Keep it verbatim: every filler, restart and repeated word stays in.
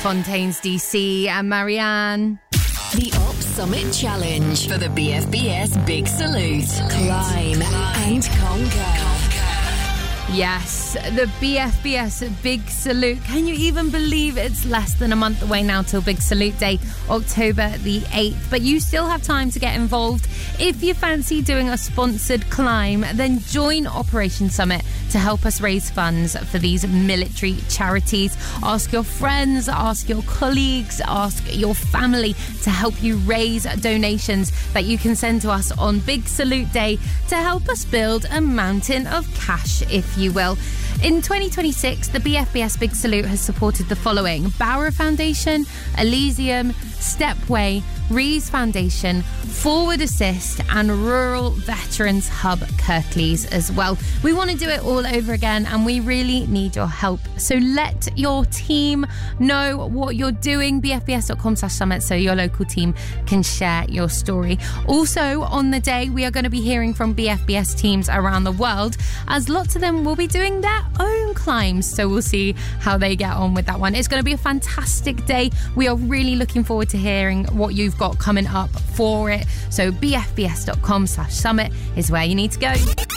Fontaines D C and Marianne. The Op Summit Challenge for the B F B S Big Salute. Climb and conquer. Yes, the B F B S Big Salute. Can you even believe it's less than a month away now till Big Salute Day, October the eighth? But you still have time to get involved. If you fancy doing a sponsored climb, then join Operation Summit to help us raise funds for these military charities. Ask your friends, ask your colleagues, ask your family to help you raise donations that you can send to us on Big Salute Day to help us build a mountain of cash, if you will. In twenty twenty-six, the B F B S Big Salute has supported the following: Bauer Foundation, Elysium, Stepway, Rees Foundation, Forward Assist, and Rural Veterans Hub Kirklees as well. We want to do it all over again, and we really need your help. So let your team know what you're doing, b f b s dot com slash summit, so your local team can share your story. Also, on the day, we are going to be hearing from B F B S teams around the world, as lots of them will be doing their own climbs. So we'll see how they get on with that one. It's going to be a fantastic day. We are really looking forward to hearing what you've got coming up for it. So b f b s dot com slash summit is where you need to go.